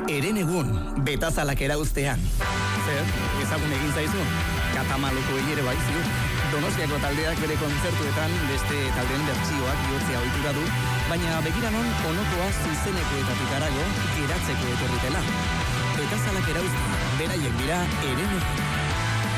Herenegun, betazalak erauztean. Zer, ezagun egin zaizu? Katamaluko ere bai ziur. Donostiako taldeak bere kontzertuetan beste taldeen bertsioak bihurtzea ohitura du, baina begiranon onokoa zuzenekoetatik harago geratzeko etorritela. Betazalak erauztean, beraiek dira Herenegun.